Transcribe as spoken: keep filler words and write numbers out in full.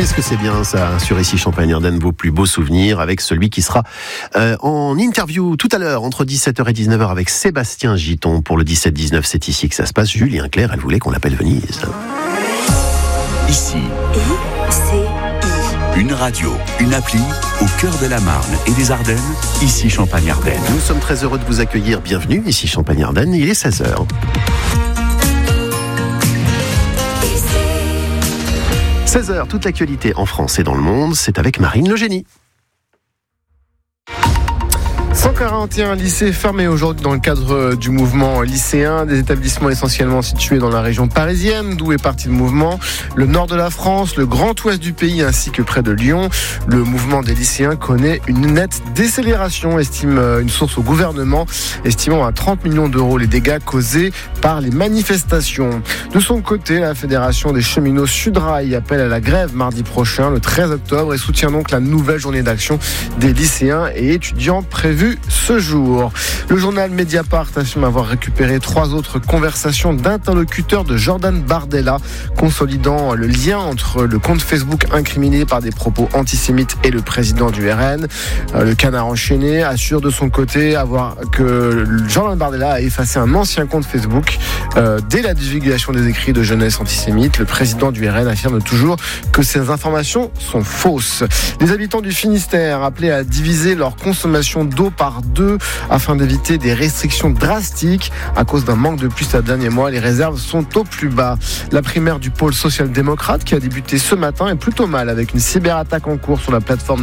Qu'est-ce que c'est bien ça, sur Ici Champagne-Ardenne, vos plus beaux souvenirs, avec celui qui sera euh, en interview tout à l'heure, entre dix-sept heures et dix-neuf heures, avec Sébastien Giton. Pour le dix-sept dix-neuf, c'est ici que ça se passe. Julien Clerc, elle voulait qu'on l'appelle Venise. Ici. I, C, I. Une radio, une appli, au cœur de la Marne et des Ardennes, Ici Champagne-Ardenne. Nous sommes très heureux de vous accueillir. Bienvenue, Ici Champagne-Ardenne, il est seize heures. seize heures, toute l'actualité en France et dans le monde, c'est avec Marine Le Génie. cent quarante et un lycées fermés aujourd'hui dans le cadre du mouvement lycéen, des établissements essentiellement situés dans la région parisienne, d'où est parti le mouvement, le nord de la France, le grand ouest du pays ainsi que près de Lyon. Le mouvement des lycéens connaît une nette décélération, estime une source au gouvernement, estimant à trente millions d'euros les dégâts causés par les manifestations. De son côté, la Fédération des cheminots Sudrail appelle à la grève mardi prochain, le treize octobre, et soutient donc la nouvelle journée d'action des lycéens et étudiants prévue ce jour. Le journal Mediapart affirme avoir récupéré trois autres conversations d'interlocuteurs de Jordan Bardella, consolidant le lien entre le compte Facebook incriminé par des propos antisémites et le président du R N. Le Canard enchaîné assure de son côté avoir que Jordan Bardella a effacé un ancien compte Facebook euh, dès la divulgation des écrits de jeunesse antisémite. Le président du R N affirme toujours que ces informations sont fausses. Les habitants du Finistère appelés à diviser leur consommation d'eau par deux afin d'éviter des restrictions drastiques à cause d'un manque de pluie ces derniers mois. Les réserves sont au plus bas. La primaire du pôle social-démocrate qui a débuté ce matin est plutôt mal avec une cyberattaque en cours sur la plateforme